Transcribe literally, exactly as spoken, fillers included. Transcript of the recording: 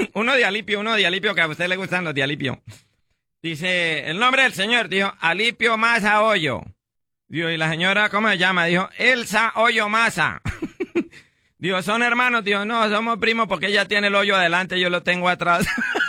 Uno de Alipio, uno de Alipio, que a usted le gustan los de Alipio. Dice, el nombre del señor, dijo, Alipio Maza Hoyo. Dijo, y la señora, ¿cómo se llama? Dijo, Elsa Hoyo Maza. Dijo, ¿son hermanos? Dijo, no, somos primos porque ella tiene el hoyo adelante y yo lo tengo atrás.